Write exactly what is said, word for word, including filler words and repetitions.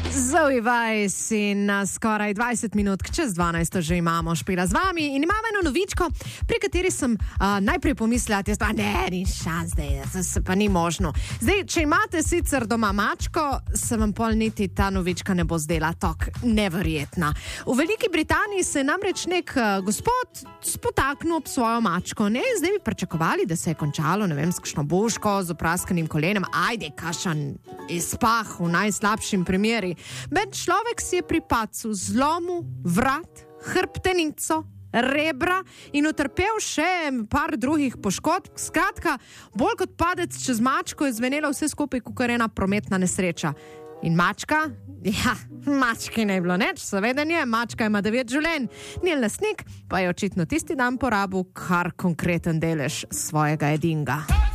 Zoe Weiss in na skoraj dvajset minut čez dvanajsto že imamo Špela z vami in imamo eno novičko, pri kateri sem uh, najprej pomislila, da je ne, ni šans, da je, se pa ni možno. Zdaj, če imate sicer doma mačko, se vam pol niti ta novička ne bo zdela tok neverjetna. V Veliki Britaniji se je namreč nek uh, gospod spotaknil ob svojo mačko, ne, zdaj bi pričakovali, da se je končalo, ne vem, s kakšno buško, z opraskanim kolenem, ajde, kašan izpah v najslabšim primeri. Ben človek si je pri padcu zlomil vrat, hrbtenico, rebra in utrpel še par drugih poškodb. Skratka, bolj kot padec čez mačko je zvenelo vse skupaj kakor ena prometna nesreča. In mačka? Ja, mački ne je bilo neč, seveda ne, mačka ima devet življenj. Njen lastnik pa je očitno tisti dan porabil kar konkreten delež svojega edinga.